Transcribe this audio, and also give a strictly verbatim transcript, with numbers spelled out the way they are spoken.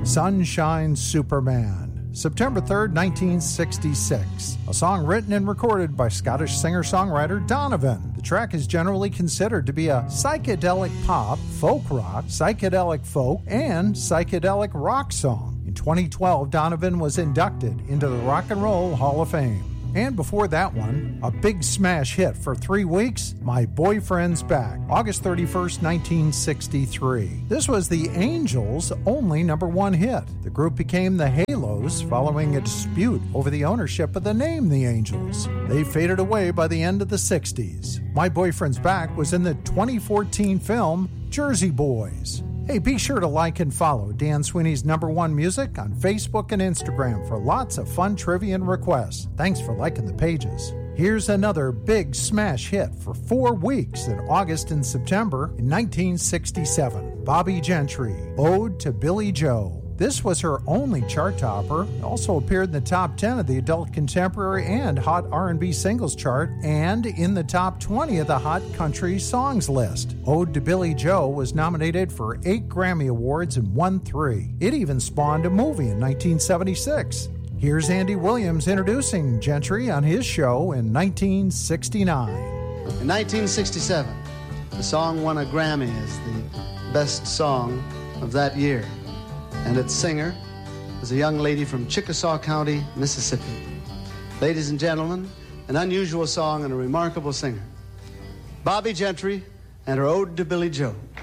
Sunshine Superman, September third, nineteen sixty-six. A song written and recorded by Scottish singer-songwriter Donovan. The track is generally considered to be a psychedelic pop, folk rock, psychedelic folk, and psychedelic rock song. In twenty twelve, Donovan was inducted into the Rock and Roll Hall of Fame. And before that one, a big smash hit for three weeks, My Boyfriend's Back, August thirty-first, nineteen sixty-three. This was the Angels' only number one hit. The group became the Halos following a dispute over the ownership of the name The Angels. They faded away by the end of the sixties. My Boyfriend's Back was in the twenty fourteen film Jersey Boys. Hey, be sure to like and follow Dan Sweeney's Number One Music on Facebook and Instagram for lots of fun trivia and requests. Thanks for liking the pages. Here's another big smash hit for four weeks in August and September in nineteen sixty-seven. Bobbie Gentry, Ode to Billie Joe. This was her only chart topper. It also appeared in the top ten of the Adult Contemporary and Hot R and B Singles chart and in the top twenty of the Hot Country Songs list. Ode to Billie Joe was nominated for eight Grammy Awards and won three. It even spawned a movie in nineteen seventy-six. Here's Andy Williams introducing Gentry on his show in nineteen sixty-nine. In nineteen sixty-seven, the song won a Grammy as the best song of that year. And its singer was a young lady from Chickasaw County, Mississippi. Ladies and gentlemen, an unusual song and a remarkable singer. Bobbie Gentry and her Ode to Billie Joe.